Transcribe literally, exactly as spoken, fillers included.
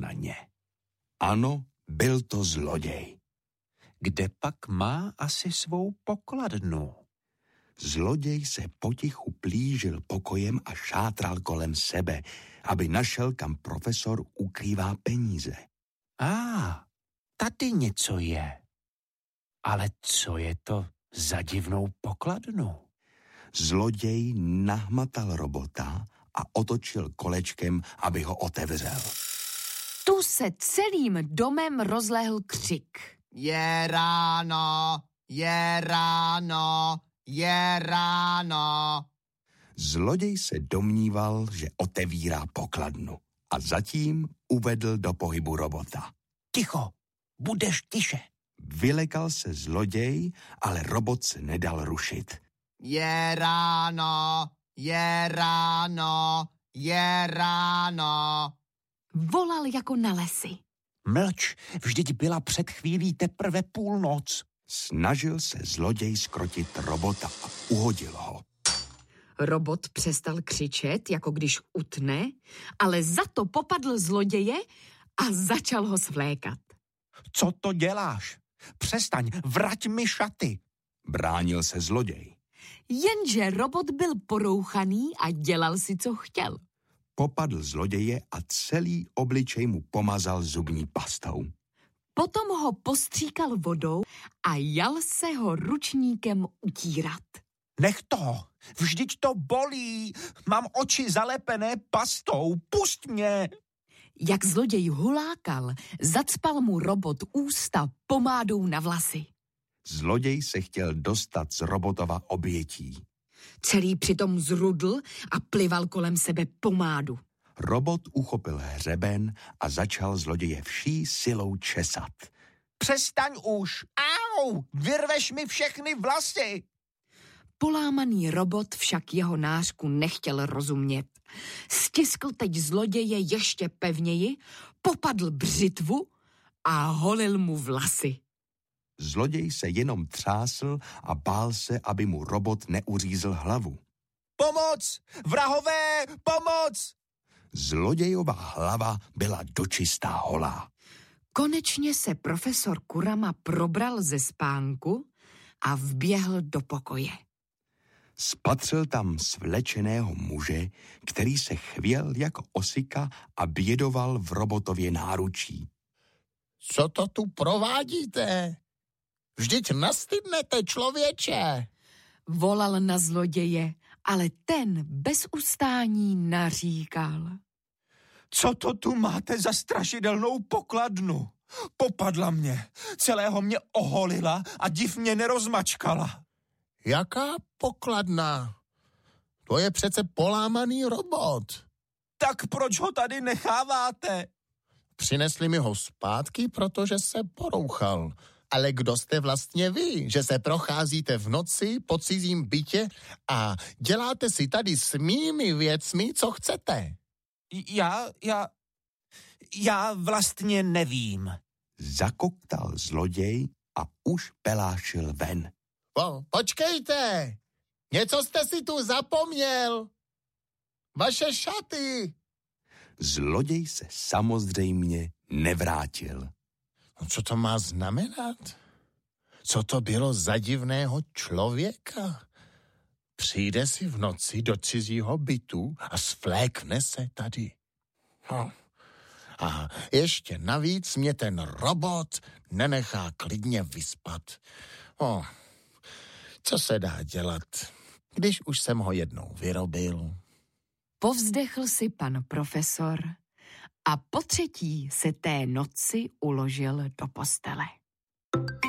na ně. Ano, byl to zloděj. Kde pak má asi svou pokladnu? Zloděj se potichu plížil pokojem a šátral kolem sebe, aby našel, kam profesor ukrývá peníze. A, ah, tady něco je. Ale co je to za divnou pokladnu? Zloděj nahmatal robota a otočil kolečkem, aby ho otevřel. Tu se celým domem rozlehl křik. Je ráno, je ráno, je ráno. Zloděj se domníval, že otevírá pokladnu a zatím uvedl do pohybu robota. Ticho, budeš tiše. Vylekal se zloděj, ale robot se nedal rušit. Je ráno, je ráno, je ráno. Volal jako na lesy. Mlč, vždyť byla před chvílí teprve půlnoc. Snažil se zloděj skrotit robota a uhodil ho. Robot přestal křičet, jako když utne, ale za to popadl zloděje a začal ho svlékat. Co to děláš? Přestaň, vrať mi šaty. Bránil se zloděj. Jenže robot byl porouchaný a dělal si, co chtěl. Popadl zloděje a celý obličej mu pomazal zubní pastou. Potom ho postříkal vodou a jal se ho ručníkem utírat. Nech to, vždyť to bolí. Mám oči zalepené pastou, pusť mě. Jak zloděj hulákal, zacpal mu robot ústa pomádou na vlasy. Zloděj se chtěl dostat z robotova obětí. Celý přitom zrudl a plival kolem sebe pomádu. Robot uchopil hřeben a začal zloděje vší silou česat. Přestaň už! Au! Vyrveš mi všechny vlasy! Polámaný robot však jeho nářku nechtěl rozumět. Stiskl teď zloděje ještě pevněji, popadl břitvu a holil mu vlasy. Zloděj se jenom třásl a bál se, aby mu robot neuřízl hlavu. Pomoc! Vrahové! Pomoc! Zlodějova hlava byla dočistá holá. Konečně se profesor Kurama probral ze spánku a vběhl do pokoje. Spatřil tam svlečeného muže, který se chvěl jako osika a bědoval v robotově náručí. Co to tu provádíte? Vždyť nastydnete, člověče! Volal na zloděje, ale ten bez ustání naříkal. Co to tu máte za strašidelnou pokladnu? Popadla mě, celého mě oholila a div mě nerozmačkala. Jaká pokladna? To je přece polámaný robot. Tak proč ho tady necháváte? Přinesli mi ho zpátky, protože se porouchal. Ale kdo jste vlastně vy, že se procházíte v noci po cizím bytě a děláte si tady s mými věcmi, co chcete? Já, já, já vlastně nevím. Zakoktal zloděj a už pelášil ven. Po, počkejte, něco jste si tu zapomněl. Vaše šaty. Zloděj se samozřejmě nevrátil. Co to má znamenat? Co to bylo za divného člověka? Přijde si v noci do cizího bytu a svlékne se tady. Hm. A ještě navíc mě ten robot nenechá klidně vyspat. Oh, co se dá dělat, když už jsem ho jednou vyrobil? Povzdechl si pan profesor a po třetí se té noci uložil do postele.